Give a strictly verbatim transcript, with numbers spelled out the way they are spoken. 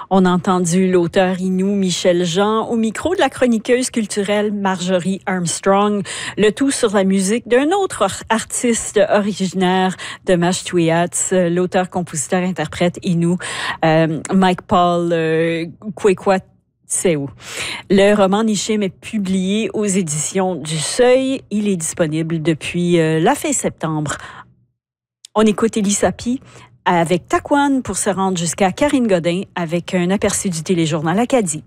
On a entendu l'auteur Innu Michel Jean au micro de la chroniqueuse culturelle Marjorie Armstrong, le tout sur la musique d'un autre artiste originaire de Mashtouiats, l'auteur, compositeur, interprète Innu, euh, Mike Paul euh, Kwekwa Tseu. Le roman Nishim est publié aux éditions du Seuil. Il est disponible depuis euh, la fin septembre. On écoute Elie Sapi avec Taquan pour se rendre jusqu'à Karine Godin avec un aperçu du téléjournal Acadie.